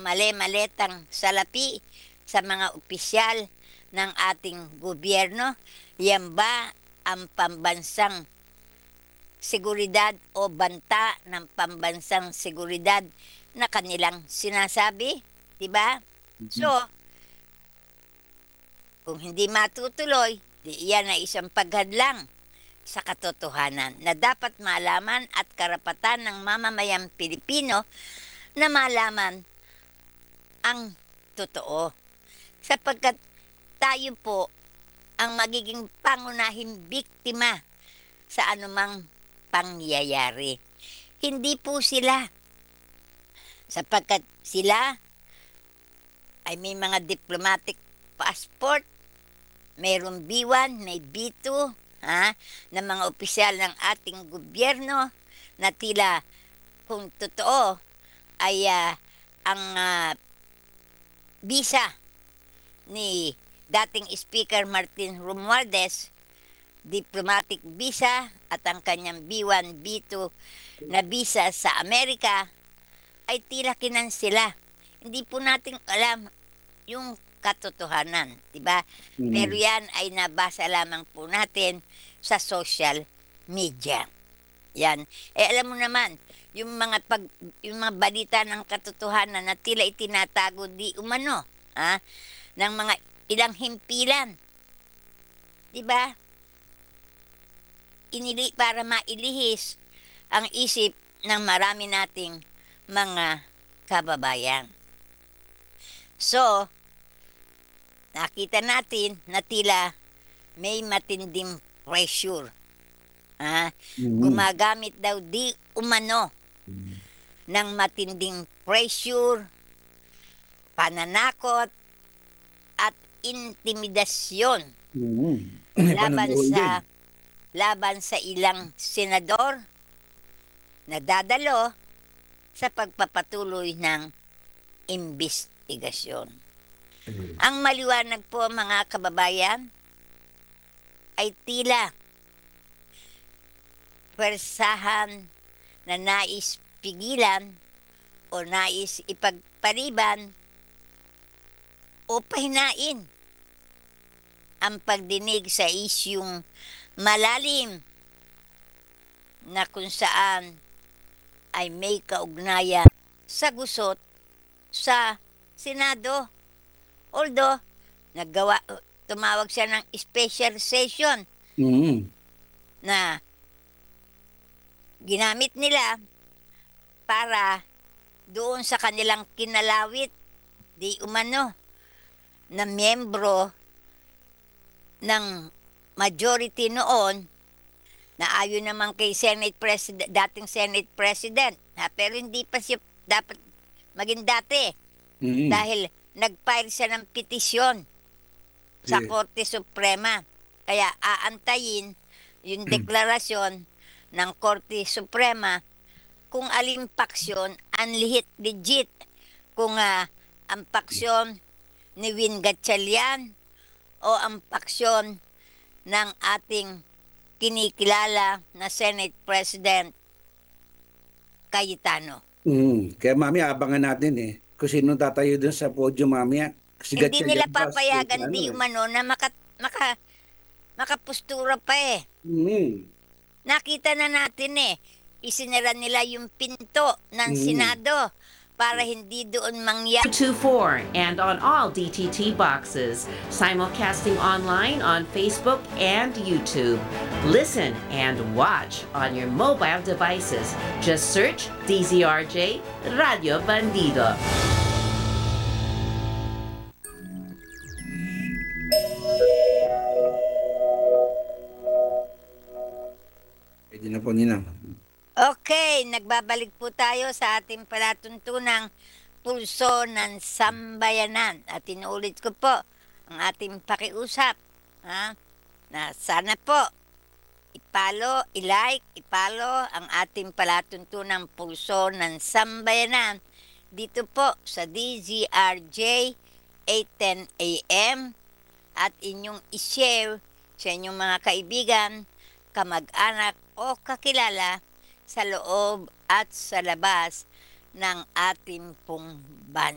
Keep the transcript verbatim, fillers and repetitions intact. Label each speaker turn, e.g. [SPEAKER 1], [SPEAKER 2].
[SPEAKER 1] mali-maletang salapi sa mga opisyal ng ating gobyerno? Yan ba ang pambansang seguridad o banta ng pambansang seguridad na kanilang sinasabi? Diba? So, kung hindi matutuloy, di iyan ay isang paghadlang sa katotohanan na dapat malaman at karapatan ng mamamayang Pilipino na malaman ang totoo. Sapagkat tayo po ang magiging pangunahing biktima sa anumang pangyayari. Hindi po sila. Sapagkat sila ay may mga diplomatic passport, mayroong B one, may B two, ha, ng mga opisyal ng ating gobyerno na tila kung totoo ay uh, ang uh, visa ni dating Speaker Martin Romualdez, diplomatic visa, at ang kanyang B one, B two na visa sa Amerika ay tila kinansela. Hindi po natin alam yung katotohanan, di ba? Mm. Pero yan ay nabasa lamang po natin sa social media. Yan. Eh alam mo naman, yung mga pag yung mga balita ng katotohanan na tila itinatago di umano, ha, ng mga ilang himpilan. Di ba? Inili para mailihis ang isip ng marami nating mga kababayan. So, nakita natin na tila may matinding pressure. Ah, mm-hmm. Gumagamit daw di umano mm-hmm. ng matinding pressure, pananakot, at intimidasyon mm-hmm. laban sa laban sa ilang senador na dadalo sa pagpapatuloy ng imbestigasyon. Mm-hmm. Ang maliwanag po mga kababayan ay tila persahan na nais pigilan o nais ipagpaliban o pahinain ang pagdinig sa isyung malalim na kung saan ay may kaugnayan sa gusot sa Senado. Although, naggawa, tumawag siya ng special session mm-hmm. na ginamit nila para doon sa kanilang kinalawit di umano na miyembro ng majority noon na ayon naman kay Senate President, dating Senate President, ha, pero hindi pa siya dapat maging dati mm-hmm. dahil nag-file siya ng petisyon sa yeah. Korte Suprema. Kaya aantayin yung deklarasyon ng Korte Suprema kung aling paksyon ang lihit legit, kung uh, ang paksyon ni Win Gatchalian o ang paksyon ng ating kinikilala na Senate President Cayetano.
[SPEAKER 2] Mm, kaya mamaya abangan natin eh kung sino tatayo dun sa podium mamaya.
[SPEAKER 1] Kasi hindi nila papayagan ano, di umano na maka, maka, makapustura pa eh. Mm. Nakita na natin eh, isinara nila yung pinto ng mm. Senado para hindi doon mangyari.
[SPEAKER 3] two four and on all D T T boxes, simulcasting online on Facebook and YouTube. Listen and watch on your mobile devices. Just search D Z R J Radio Bandido.
[SPEAKER 2] Pwede na po nila.
[SPEAKER 1] Okay, nagbabalik po tayo sa ating palatuntunang Pulso ng Sambayanan. At inuulit ko po ang ating pakiusap. Ha? Na sana po ipalo, ilike, ipalo ang ating palatuntunang Pulso ng Sambayanan dito po sa D Z R J eight ten A M at inyong i-share sa inyong mga kaibigan, kamag-anak o kakilala sa loob at sa labas ng ating pong